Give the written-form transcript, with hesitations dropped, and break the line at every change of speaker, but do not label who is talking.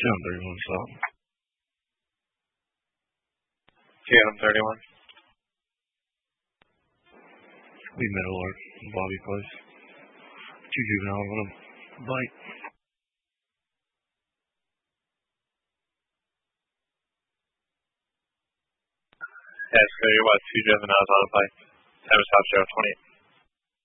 Jim 31 stop.
Adam 31.
We middle alert. Bobby Place. 2 juveniles on a bike.
Yeah, so you're about 2 juveniles on a bike. Time is South Sheriff 28.